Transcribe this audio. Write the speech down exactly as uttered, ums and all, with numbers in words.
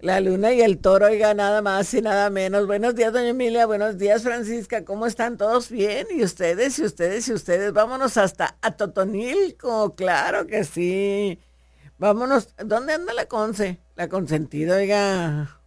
La luna y el toro, oiga, nada más y nada menos. Buenos días, doña Emilia. Buenos días, Francisca. ¿Cómo están todos? Bien. ¿Y ustedes? ¿Y ustedes? ¿Y ustedes? Vámonos hasta a Totonilco. Claro que sí. Vámonos. ¿Dónde anda la Conce? La consentida, oiga.